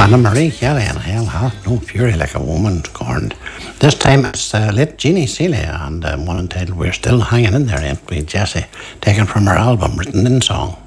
Anna Marie Kelly and Hell Heart, No Fury Like a Woman scorned. This time it's late Jeannie Seeley and one entitled We're Still Hanging in There, ain't we, Jessie, taken from her album Written in Song.